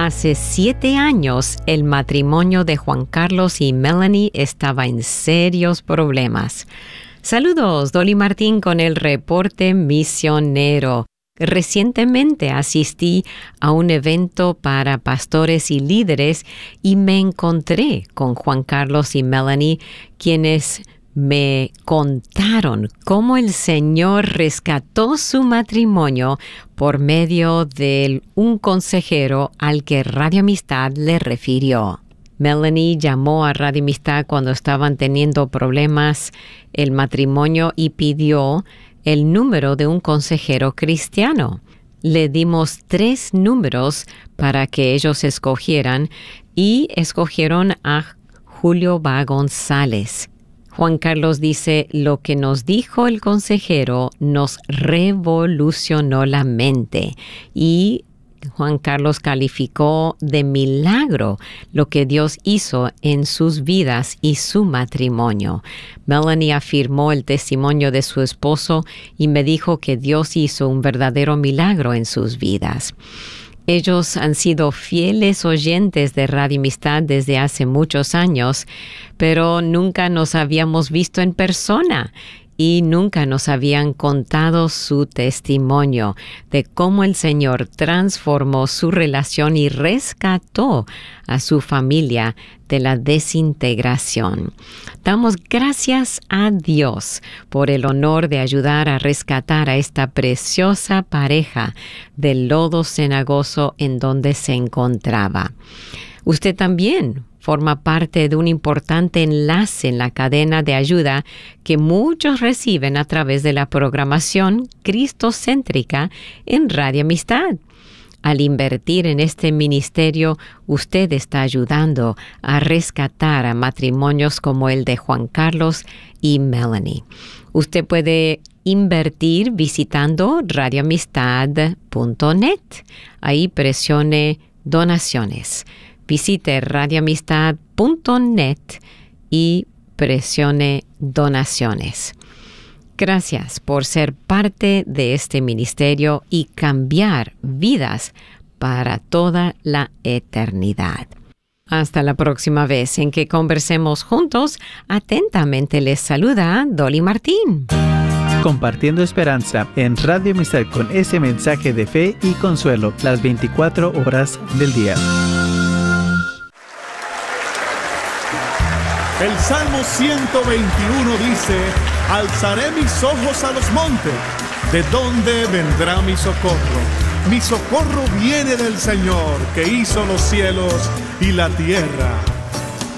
Hace 7 años, el matrimonio de Juan Carlos y Melanie estaba en serios problemas. Saludos, Dolly Martín con el reporte misionero. Recientemente asistí a un evento para pastores y líderes y me encontré con Juan Carlos y Melanie, quienes me contaron cómo el Señor rescató su matrimonio por medio de un consejero al que Radio Amistad le refirió. Melanie llamó a Radio Amistad cuando estaban teniendo problemas el matrimonio y pidió el número de un consejero cristiano. Le dimos 3 números para que ellos escogieran y escogieron a Julio Va González. Juan Carlos dice, lo que nos dijo el consejero nos revolucionó la mente y Juan Carlos calificó de milagro lo que Dios hizo en sus vidas y su matrimonio. Melanie afirmó el testimonio de su esposo y me dijo que Dios hizo un verdadero milagro en sus vidas. Ellos han sido fieles oyentes de Radio Amistad desde hace muchos años, pero nunca nos habíamos visto en persona y nunca nos habían contado su testimonio de cómo el Señor transformó su relación y rescató a su familia de la desintegración. Damos gracias a Dios por el honor de ayudar a rescatar a esta preciosa pareja del lodo cenagoso en donde se encontraba. Usted también forma parte de un importante enlace en la cadena de ayuda que muchos reciben a través de la programación cristocéntrica en Radio Amistad. Al invertir en este ministerio, usted está ayudando a rescatar a matrimonios como el de Juan Carlos y Melanie. Usted puede invertir visitando radioamistad.net. Ahí presione donaciones. Visite radioamistad.net y presione donaciones. Gracias por ser parte de este ministerio y cambiar vidas para toda la eternidad. Hasta la próxima vez en que conversemos juntos. Atentamente les saluda Dolly Martín. Compartiendo esperanza en Radio Amistad con ese mensaje de fe y consuelo las 24 horas del día. El Salmo 121 dice, alzaré mis ojos a los montes, ¿de dónde vendrá mi socorro? Mi socorro viene del Señor, que hizo los cielos y la tierra.